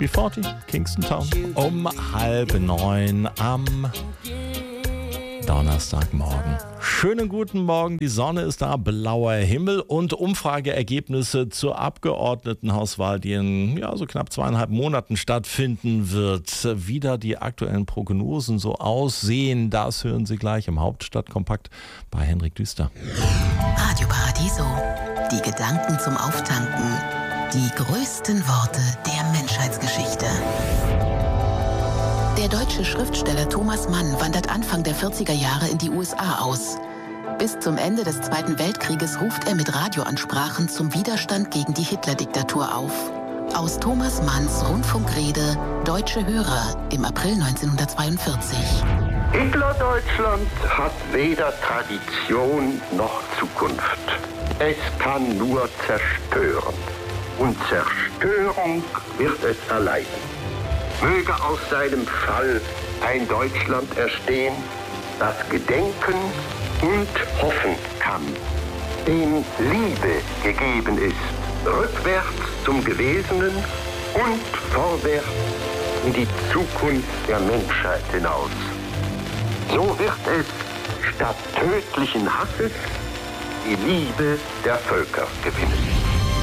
B40, Kingston Town, um 8:30 am Donnerstagmorgen. Schönen guten Morgen, die Sonne ist da, blauer Himmel und Umfrageergebnisse zur Abgeordnetenhauswahl, die in so knapp 2,5 Monaten stattfinden wird. Wie da die aktuellen Prognosen so aussehen, das hören Sie gleich im Hauptstadtkompakt bei Henrik Düster. Radio Paradiso, die Gedanken zum Auftanken, die größten Worte der Menschheitsgeschichte. Der deutsche Schriftsteller Thomas Mann wandert Anfang der 40er Jahre in die USA aus. Bis zum Ende des Zweiten Weltkrieges ruft er mit Radioansprachen zum Widerstand gegen die Hitler-Diktatur auf. Aus Thomas Manns Rundfunkrede Deutsche Hörer im April 1942. Hitler-Deutschland hat weder Tradition noch Zukunft. Es kann nur zerstören. Und Zerstörung wird es erleiden. Möge aus seinem Fall ein Deutschland erstehen, das gedenken und hoffen kann, dem Liebe gegeben ist, rückwärts zum Gewesenen und vorwärts in die Zukunft der Menschheit hinaus. So wird es statt tödlichen Hasses die Liebe der Völker gewinnen.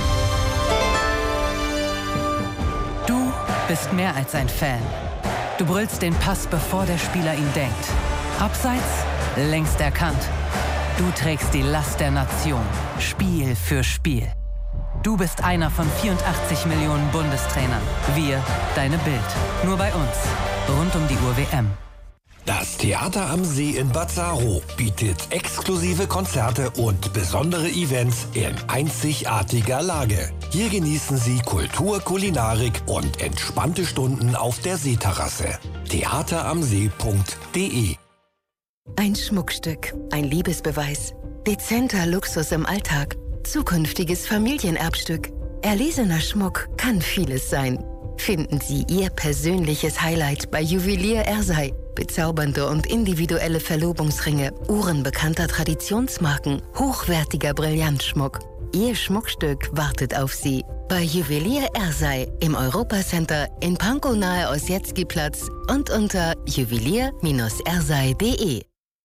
Du bist mehr als ein Fan. Du brüllst den Pass, bevor der Spieler ihn denkt. Abseits, längst erkannt. Du trägst die Last der Nation, Spiel für Spiel. Du bist einer von 84 Millionen Bundestrainern. Wir, deine Bild. Nur bei uns. Rund um die Uhr WM. Das Theater am See in Bad Saro bietet exklusive Konzerte und besondere Events in einzigartiger Lage. Hier genießen Sie Kultur, Kulinarik und entspannte Stunden auf der Seeterrasse. theateramsee.de. Ein Schmuckstück, ein Liebesbeweis, dezenter Luxus im Alltag, zukünftiges Familienerbstück. Erlesener Schmuck kann vieles sein. Finden Sie Ihr persönliches Highlight bei Juwelier Ersei. Bezaubernde und individuelle Verlobungsringe, Uhren bekannter Traditionsmarken, hochwertiger Brillantschmuck. Ihr Schmuckstück wartet auf Sie bei Juwelier Ersei im Europacenter in Pankow nahe Ossietzky-Platz und unter juwelier-ersei.de.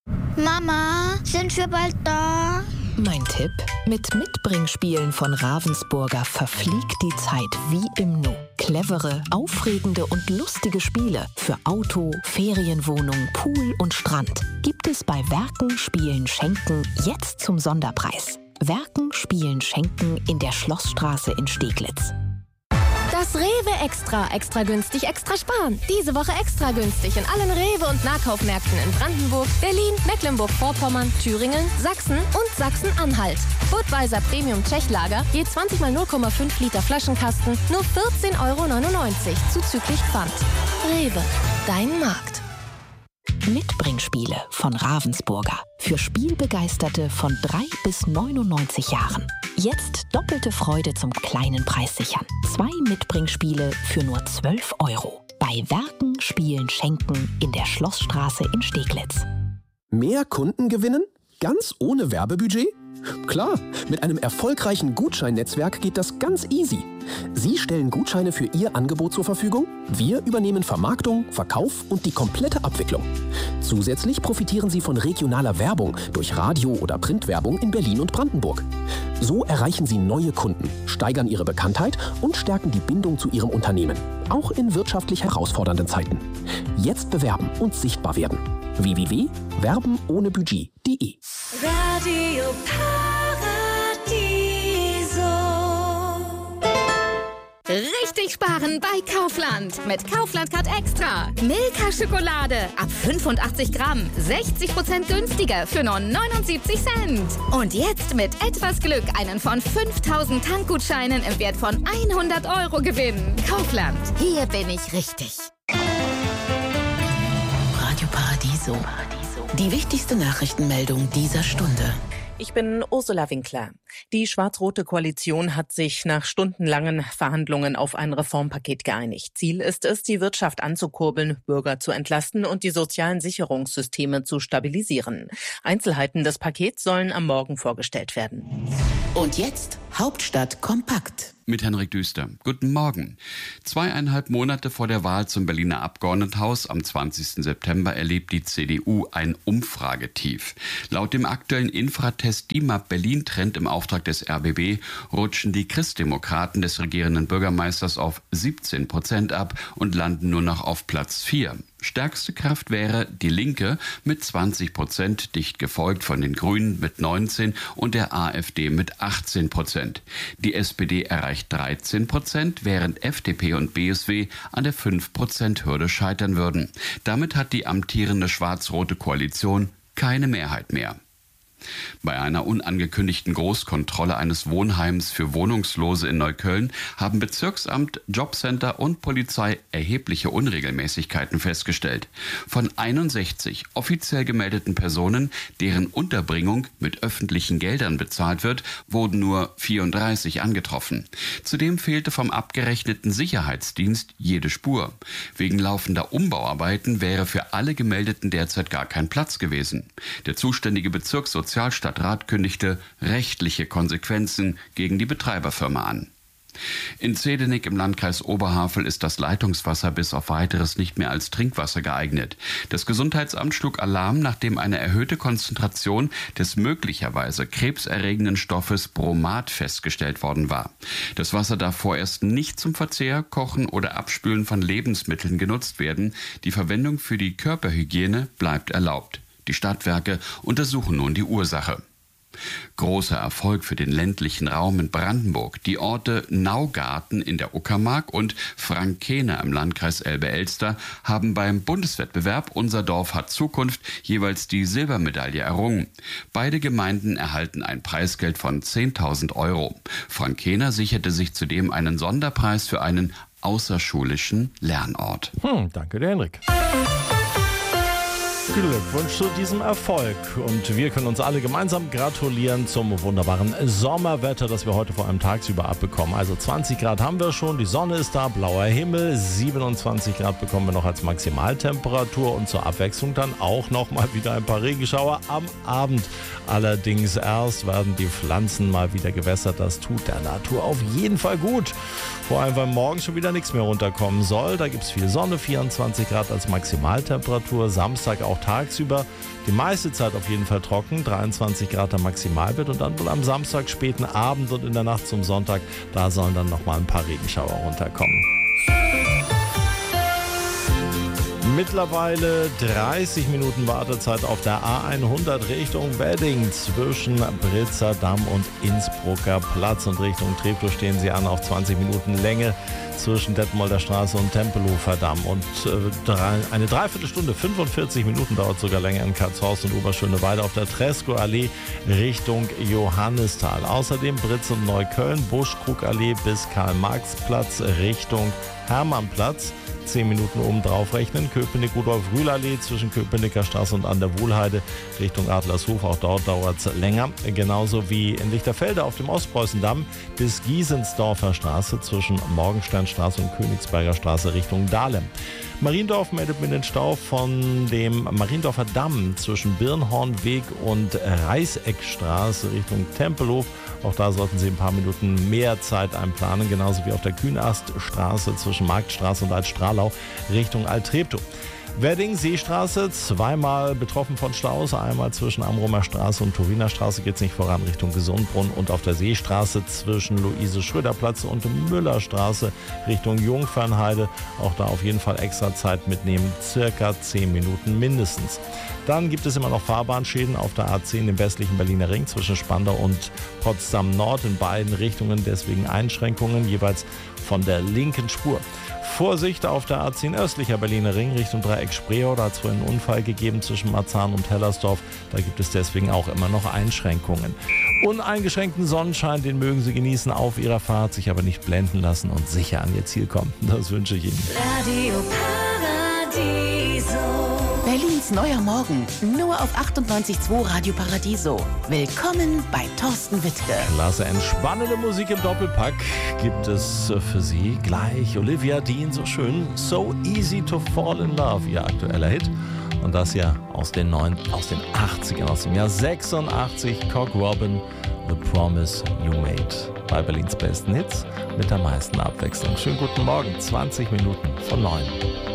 Mama, sind wir bald da? Mein Tipp: Mit Mitbringspielen von Ravensburger verfliegt die Zeit wie im Nu. Clevere, aufregende und lustige Spiele für Auto, Ferienwohnung, Pool und Strand gibt es bei Werken, Spielen, Schenken jetzt zum Sonderpreis. Werken, Spielen, Schenken in der Schlossstraße in Steglitz. Das Rewe Extra. Extra günstig, extra sparen. Diese Woche extra günstig in allen Rewe- und Nahkaufmärkten in Brandenburg, Berlin, Mecklenburg-Vorpommern, Thüringen, Sachsen und Sachsen-Anhalt. Budweiser Premium Tschechlager, je 20 mal 0,5 Liter Flaschenkasten, nur 14,99 € zuzüglich Pfand. Rewe, dein Markt. Mitbringspiele von Ravensburger. Für Spielbegeisterte von 3 bis 99 Jahren. Jetzt doppelte Freude zum kleinen Preis sichern. 2 Mitbringspiele für nur 12 €. Bei Werken, Spielen, Schenken in der Schlossstraße in Steglitz. Mehr Kunden gewinnen? Ganz ohne Werbebudget? Klar, mit einem erfolgreichen Gutscheinnetzwerk geht das ganz easy. Sie stellen Gutscheine für Ihr Angebot zur Verfügung, wir übernehmen Vermarktung, Verkauf und die komplette Abwicklung. Zusätzlich profitieren Sie von regionaler Werbung durch Radio- oder Printwerbung in Berlin und Brandenburg. So erreichen Sie neue Kunden, steigern Ihre Bekanntheit und stärken die Bindung zu Ihrem Unternehmen, auch in wirtschaftlich herausfordernden Zeiten. Jetzt bewerben und sichtbar werden. www.werbenohnebudget.de. Radio Paradiso. Richtig sparen bei Kaufland. Mit Kaufland Card Extra. Milka Schokolade ab 85 Gramm. 60% günstiger für nur 79 Cent. Und jetzt mit etwas Glück einen von 5000 Tankgutscheinen im Wert von 100 € gewinnen. Kaufland. Hier bin ich richtig. Radio Paradiso. Die wichtigste Nachrichtenmeldung dieser Stunde. Ich bin Ursula Winkler. Die schwarz-rote Koalition hat sich nach stundenlangen Verhandlungen auf ein Reformpaket geeinigt. Ziel ist es, die Wirtschaft anzukurbeln, Bürger zu entlasten und die sozialen Sicherungssysteme zu stabilisieren. Einzelheiten des Pakets sollen am Morgen vorgestellt werden. Und jetzt Hauptstadt kompakt. Mit Henrik Düster. Guten Morgen. 2,5 Monate vor der Wahl zum Berliner Abgeordnetenhaus am 20. September erlebt die CDU ein Umfragetief. Laut dem aktuellen Infratest DIMAP Berlin-Trend im Auftrag des RBB rutschen die Christdemokraten des regierenden Bürgermeisters auf 17% ab und landen nur noch auf Platz 4. Stärkste Kraft wäre die Linke mit 20%, dicht gefolgt von den Grünen mit 19% und der AfD mit 18%. Die SPD erreicht 13%, während FDP und BSW an der 5%-Hürde scheitern würden. Damit hat die amtierende schwarz-rote Koalition keine Mehrheit mehr. Bei einer unangekündigten Großkontrolle eines Wohnheims für Wohnungslose in Neukölln haben Bezirksamt, Jobcenter und Polizei erhebliche Unregelmäßigkeiten festgestellt. Von 61 offiziell gemeldeten Personen, deren Unterbringung mit öffentlichen Geldern bezahlt wird, wurden nur 34 angetroffen. Zudem fehlte vom abgerechneten Sicherheitsdienst jede Spur. Wegen laufender Umbauarbeiten wäre für alle Gemeldeten derzeit gar kein Platz gewesen. Der zuständige Bezirkssozialstadtrat kündigte rechtliche Konsequenzen gegen die Betreiberfirma an. In Zedenik im Landkreis Oberhavel ist das Leitungswasser bis auf Weiteres nicht mehr als Trinkwasser geeignet. Das Gesundheitsamt schlug Alarm, nachdem eine erhöhte Konzentration des möglicherweise krebserregenden Stoffes Bromat festgestellt worden war. Das Wasser darf vorerst nicht zum Verzehr, Kochen oder Abspülen von Lebensmitteln genutzt werden. Die Verwendung für die Körperhygiene bleibt erlaubt. Die Stadtwerke untersuchen nun die Ursache. Großer Erfolg für den ländlichen Raum in Brandenburg. Die Orte Naugarten in der Uckermark und Frankena im Landkreis Elbe-Elster haben beim Bundeswettbewerb Unser Dorf hat Zukunft jeweils die Silbermedaille errungen. Beide Gemeinden erhalten ein Preisgeld von 10.000 €. Frankena sicherte sich zudem einen Sonderpreis für einen außerschulischen Lernort. Danke, der Henrik. Glückwunsch zu diesem Erfolg. Und wir können uns alle gemeinsam gratulieren zum wunderbaren Sommerwetter, das wir heute vor allem tagsüber abbekommen. Also 20 Grad haben wir schon, die Sonne ist da, blauer Himmel, 27 Grad bekommen wir noch als Maximaltemperatur und zur Abwechslung dann auch noch mal wieder ein paar Regenschauer am Abend. Allerdings erst werden die Pflanzen mal wieder gewässert. Das tut der Natur auf jeden Fall gut. Vor allem, weil morgen schon wieder nichts mehr runterkommen soll. Da gibt es viel Sonne, 24 Grad als Maximaltemperatur. Samstag auch tagsüber. Die meiste Zeit auf jeden Fall trocken, 23 Grad der Maximalwert. Und dann wohl am Samstag, späten Abend und in der Nacht zum Sonntag, da sollen dann nochmal ein paar Regenschauer runterkommen. Mittlerweile 30 Minuten Wartezeit auf der A100 Richtung Wedding zwischen Britzer Damm und Innsbrucker Platz. Und Richtung Treptow stehen sie an auf 20 Minuten Länge zwischen Detmolder Straße und Tempelhofer Damm. Und eine Dreiviertelstunde, 45 Minuten dauert sogar länger in Katzhorst und Oberschöneweide auf der Tresco-Allee Richtung Johannisthal. Außerdem Britz und Neukölln, Buschkrug-Allee bis Karl-Marx-Platz Richtung Hermannplatz. 10 Minuten oben drauf rechnen. Köpenick-Rudolf-Rühl-Allee zwischen Köpenicker Straße und an der Wohlheide Richtung Adlershof. Auch dort dauert es länger. Genauso wie in Lichterfelde auf dem Ostpreußendamm bis Giesensdorfer Straße zwischen Morgensternstraße und Königsberger Straße Richtung Dahlem. Mariendorf meldet mir den Stau von dem Mariendorfer Damm zwischen Birnhornweg und Reißeckstraße Richtung Tempelhof. Auch da sollten Sie ein paar Minuten mehr Zeit einplanen, genauso wie auf der Kühnaststraße zwischen Marktstraße und Altstralau Richtung Alt-Treptow. Wedding, Seestraße, zweimal betroffen von Staus, einmal zwischen Amrumer Straße und Turiner Straße geht es nicht voran Richtung Gesundbrunn und auf der Seestraße zwischen Luise-Schröder-Platz und Müllerstraße Richtung Jungfernheide. Auch da auf jeden Fall extra Zeit mitnehmen, circa 10 Minuten mindestens. Dann gibt es immer noch Fahrbahnschäden auf der A10 im westlichen Berliner Ring zwischen Spandau und Potsdam Nord in beiden Richtungen, deswegen Einschränkungen jeweils von der linken Spur. Vorsicht auf der A10 östlicher Berliner Ring Richtung Dreieck Spreeau. Da hat es vorhin einen Unfall gegeben zwischen Marzahn und Hellersdorf. Da gibt es deswegen auch immer noch Einschränkungen. Uneingeschränkten Sonnenschein, den mögen Sie genießen auf Ihrer Fahrt, sich aber nicht blenden lassen und sicher an Ihr Ziel kommen. Das wünsche ich Ihnen. Radio Paradiso. Berlins neuer Morgen, nur auf 98.2 Radio Paradiso. Willkommen bei Thorsten Wittke. Klasse, entspannende Musik im Doppelpack gibt es für Sie gleich. Olivia Dean, so schön, So Easy to Fall in Love, ihr aktueller Hit. Und das ja aus den 80ern, aus dem Jahr 86, Cock Robin, The Promise You Made. bei Berlins besten Hits mit der meisten Abwechslung. Schönen guten Morgen, 20 Minuten von 9.